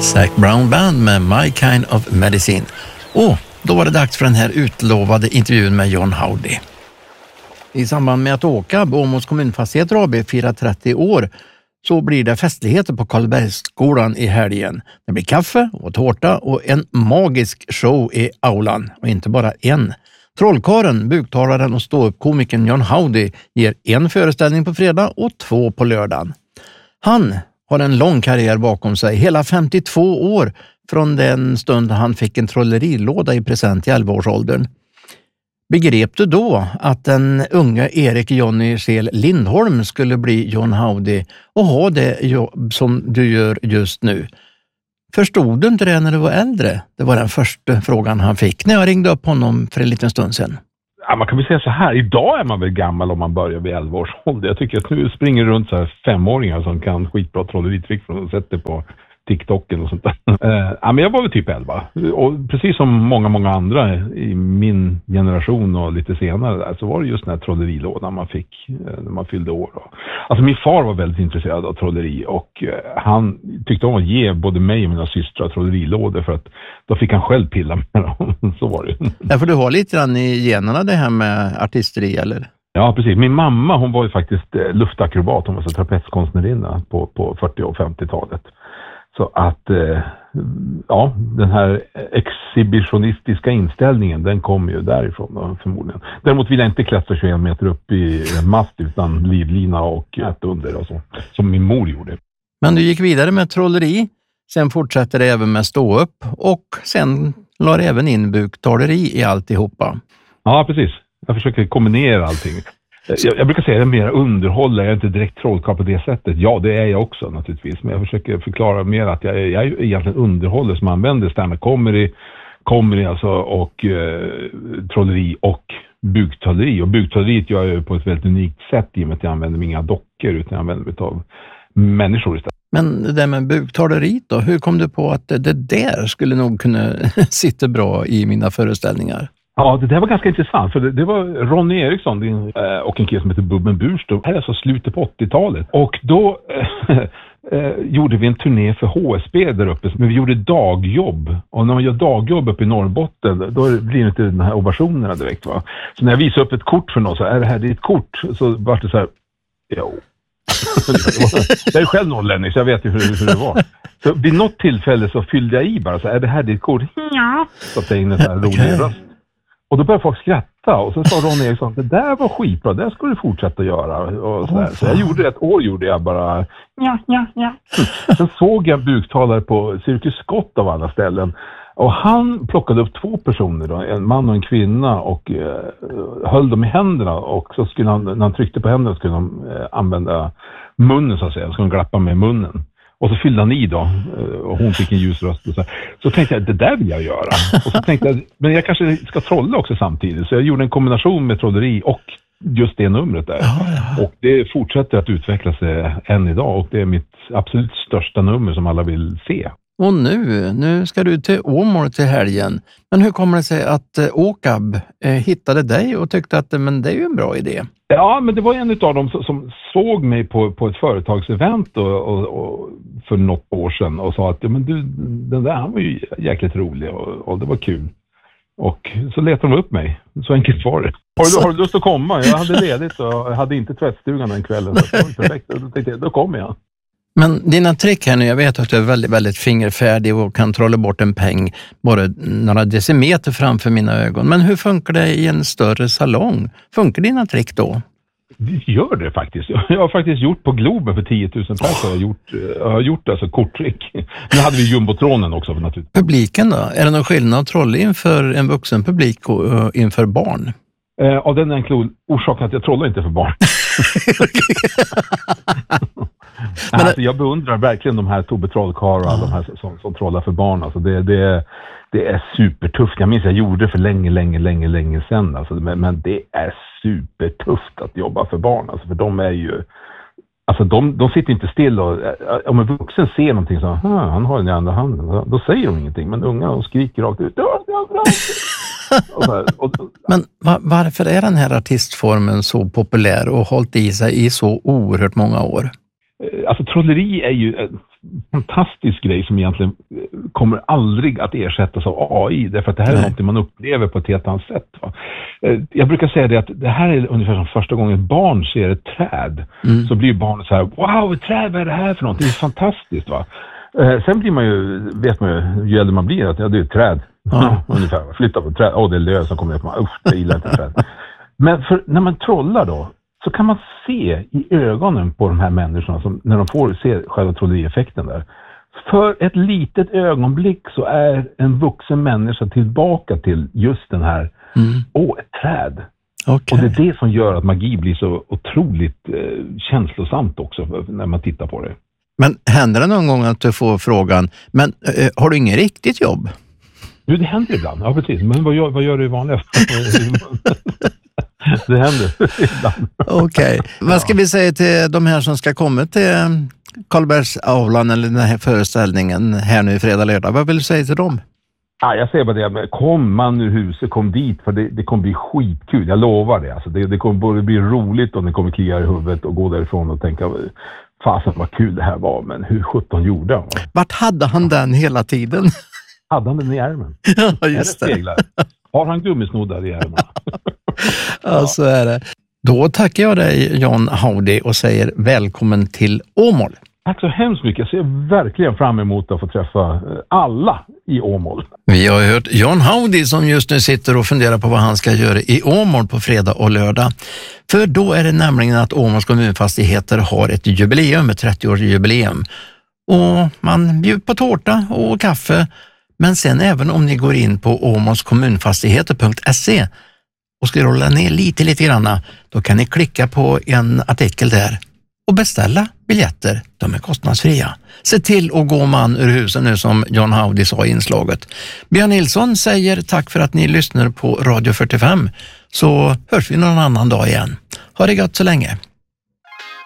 Zac Brown Band med My Kind of Medicine. Då var det dags för den här utlovade intervjun med John Howdy. I samband med att Åkab, Åmåls kommunfastigheter AB, firar 30 år så blir det festligheter på Karlbergsskolan i helgen. Det blir kaffe och tårta och en magisk show i aulan. Och inte bara en. Trollkaren, buktalaren och ståuppkomikern John Howdy ger en föreställning på fredag och 2 på lördagen. Han har en lång karriär bakom sig, hela 52 år från den stund han fick en trollerilåda i present i 11-årsåldern. Begrep du då att den unga Erik Johnny Scheel Lindholm skulle bli John Howdy och ha det jobb som du gör just nu? Förstod du inte det när du var äldre? Det var den första frågan han fick när jag ringde upp honom för en liten stund sedan. Ja, man kan väl säga så här, idag är man väl gammal om man börjar vid 11 års ålder. Jag tycker att nu springer det runt så här 5-åringar som kan skitbra trolleritrick från och sätter på TikToken och sånt där. Men jag var väl typ 11. Och precis som många andra i min generation och lite senare där, så var det just den här trollerilådan man fick när man fyllde år. Alltså min far var väldigt intresserad av trolleri och han tyckte om att ge både mig och mina systrar trollerilådor för att då fick han själv pilla med dem. Så var det. Ja, för du har lite grann i generna det här med artisteri, eller? Ja, precis. Min mamma, hon var ju faktiskt luftakrobat. Hon var så trapetskonstnärinna på 40- och 50-talet. Så att, den här exhibitionistiska inställningen, den kommer ju därifrån då, förmodligen. Däremot vill jag inte klättra 21 meter upp i en mast utan livlina och ett under och så, som min mor gjorde. Men du gick vidare med trolleri, sen fortsatte det även med stå upp och sen la det även in buktaleri i alltihopa. Ja, precis. Jag försöker kombinera allting. Jag brukar säga att jag är mer underhållare, jag är inte direkt trollkarl på det sättet. Ja, det är jag också naturligtvis. Men jag försöker förklara mer att jag är egentligen underhållare som använder stand-up comedy alltså, och trolleri och buktaleri. Och buktaleriet gör jag på ett väldigt unikt sätt i och med att jag använder inga dockor utan jag använder mig av människor istället. Men det där med buktaleriet då, hur kom du på att det där skulle nog kunna sitta bra i mina föreställningar? Ja, det där var ganska intressant för det var Ronny Eriksson och en kille som heter Bubben Burström. Det här är alltså slutet på 80-talet. Och då gjorde vi en turné för HSB där uppe. Men vi gjorde dagjobb. Och när man gör dagjobb uppe i Norrbotten, då blir det inte den här ovationerna direkt, va. Så när jag visade upp ett kort för någon så är det här ditt kort? Så var det så här, jo. Jag är själv norrlänning så jag vet ju hur det var. Så vid något tillfälle så fyllde jag i bara så är det här ditt kort? Ja. Så att jag in en sån här rolig röst. Och då började folk skratta och så sa Ronny Eriksson, det där var skitbra, det ska du fortsätta göra. Och så, så jag gjorde ett år gjorde jag bara ja. Sen såg jag buktalare på Cirkus Scott av alla ställen. Och han plockade upp 2 personer då, en man och en kvinna och höll dem i händerna. Och så skulle han, när han tryckte på händerna skulle han använda munnen så att säga, skulle han glappa med munnen. Och så fyllde han i då, och hon fick en ljus röst. Och så tänkte jag, det där vill jag göra. Och så tänkte jag, men jag kanske ska trolla också samtidigt. Så jag gjorde en kombination med trolleri och just det numret där. Ja. Och det fortsätter att utveckla sig än idag. Och det är mitt absolut största nummer som alla vill se. Och nu ska du till Åmål till helgen. Men hur kommer det sig att Åkab hittade dig och tyckte att men det är ju en bra idé? Ja, men det var en av dem som såg mig på ett företagsevent och för något år sedan och sa att men du, den där han var ju jäkligt rolig och det var kul. Och så letade de upp mig. Så enkelt var det. Har du lust att komma? Jag hade ledigt och hade inte tvättstugan den kvällen. Så det var perfekt. Då tänkte jag, då kommer jag. Men dina trick här nu, jag vet att du är väldigt, väldigt fingerfärdig och kan trolla bort en peng bara några decimeter framför mina ögon. Men hur funkar det i en större salong? Funkar dina trick då? Det gör det faktiskt. Jag har faktiskt gjort på Globen för 10 000 personer. Jag har gjort alltså korttrick. Nu hade vi jumbotronen också naturligtvis. Publiken då? Är det någon skillnad att trolla inför en vuxen publik och inför barn? Av den enkla orsaken att jag trollar inte för barn. Men alltså, jag beundrar verkligen de här Tobbe Trollkarl och alla de här som trollar för barn. Alltså, det är supertufft. Jag minns jag gjorde det för länge sedan. Alltså, men det är supertufft att jobba för barn. Alltså, för de är ju... Alltså de sitter inte still och om en vuxen ser någonting så han har den i andra handen. Då säger de ingenting. Men unga de skriker rakt ut. Men varför är den här artistformen så populär och hållit i sig i så oerhört många år? Alltså trolleri är ju en fantastisk grej som egentligen kommer aldrig att ersättas av AI, därför att det här är något man upplever på ett helt annat sätt. Va? Jag brukar säga det att det här är ungefär som första gången ett barn ser ett träd, så blir barnet så här: wow, ett träd, vad är det här för något? Det är fantastiskt, va? Sen blir man ju, vet man ju äldre man blir, att det är ett träd. Ungefär, flytta på ett träd, det är löv som kommer upp, det gillar inte träd. Men när man trollar då, så kan man se i ögonen på de här människorna, som, när de får se själva trollerieffekten där. För ett litet ögonblick så är en vuxen människa tillbaka till just den här, ett träd. Okay. Och det är det som gör att magi blir så otroligt känslosamt också när man tittar på det. Men händer det någon gång att du får frågan, men har du ingen riktigt jobb? Jo, det händer ibland. Ja, precis. Men vad gör du i vanliga? Det händer ibland. Okej. Vad ska vi säga till de här som ska komma till Karlbergsaulan eller den här föreställningen här nu i fredag, lördag? Vad vill du säga till dem? Ja, jag säger bara det. Kom man ur huset, kom dit, för det kommer bli skitkul. Jag lovar det. Alltså, det kommer både bli roligt och det kommer klia i huvudet och gå därifrån och tänka, fasen vad kul det här var, men hur 17 gjorde han? Vart hade han den hela tiden? Hade han den i ärmen? Ja, just det. Har han gummisnoddar i ärmen? Ja, så är det. Då tackar jag dig, John Howdy, och säger välkommen till Åmål. Tack så hemskt mycket. Jag ser verkligen fram emot att få träffa alla i Åmål. Vi har hört John Howdy som just nu sitter och funderar på vad han ska göra i Åmål på fredag och lördag. För då är det nämligen att Åmåls kommunfastigheter har ett jubileum, ett 30-årsjubileum. Och man bjuder på tårta och kaffe. Men sen även om ni går in på åmålskommunfastigheter.se och scrolla ner lite granna, då kan ni klicka på en artikel där och beställa biljetter. De är kostnadsfria. Se till att gå man ur husen nu, som John Howdy sa i inslaget. Björn Nilsson säger tack för att ni lyssnar på Radio 45, så hörs vi någon annan dag igen. Ha det gott så länge.